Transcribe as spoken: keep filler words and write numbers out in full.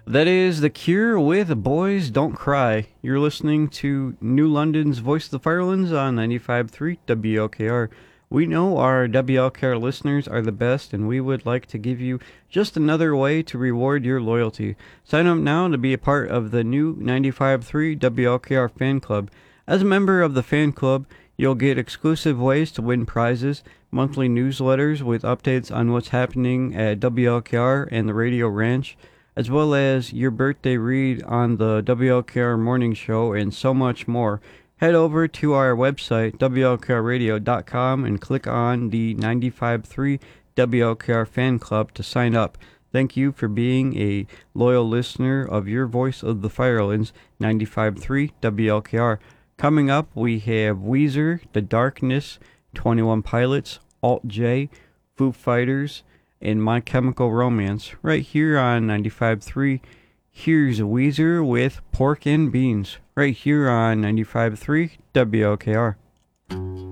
That is The Cure with Boys Don't Cry. You're listening to New London's Voice of the Firelands on ninety-five point three W L K R. We know our W L K R listeners are the best, and we would like to give you just another way to reward your loyalty. Sign up now to be a part of the new ninety-five point three W L K R fan club. As a member of the fan club, you'll get exclusive ways to win prizes, monthly newsletters with updates on what's happening at W L K R and the Radio Ranch, as well as your birthday read on the W L K R Morning Show, and so much more. Head over to our website, W L K R radio dot com, and click on the ninety-five point three W L K R Fan Club to sign up. Thank you for being a loyal listener of your Voice of the Firelands, ninety-five point three W L K R. Coming up, we have Weezer, The Darkness, twenty-one Pilots, Alt J, Foo Fighters, and My Chemical Romance, right here on ninety-five point three. Here's Weezer with Pork and Beans, right here on ninety-five point three W L K R.